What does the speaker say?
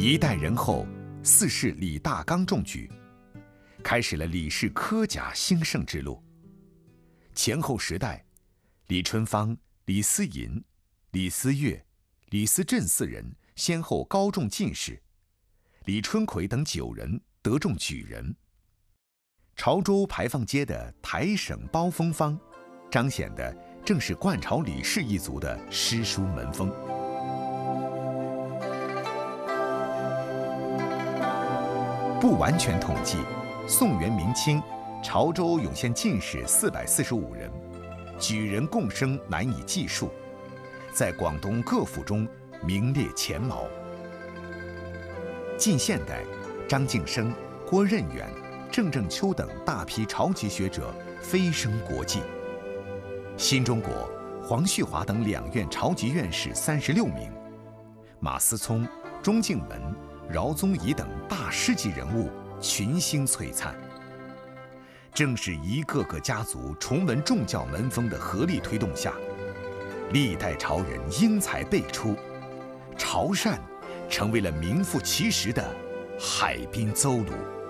一代人后，四世李大刚中举，开始了李氏科甲兴盛之路。前后时代，李春芳、李思淫、李思悦、李思振四人先后高中进士，李春奎等9人得中举人。潮州牌坊街的台省包风坊，彰显的正是冠朝李氏一族的诗书门风。不完全统计，宋元明清，潮州涌现进士445人，举人贡生难以计数，在广东各府中名列前茅。近现代，张敬生、郭任远、郑正秋等大批潮籍学者飞升国际。新中国，黄旭华等2院潮籍院士36名，马思聪、钟敬文、饶宗颐等大师级人物群星璀璨。正是一个个家族崇文重教门风的合力推动下，历代潮人英才辈出，潮汕成为了名副其实的海滨邹鲁。